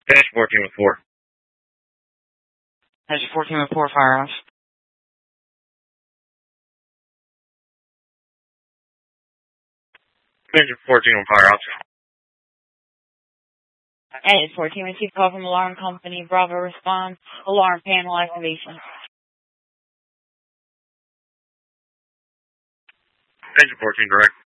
Engine 14 with 4. Engine 14 with 4, firehouse. Engine 14 with firehouse. Engine 14 received call from alarm company. Bravo responds. Alarm panel activation. Engine 14 direct.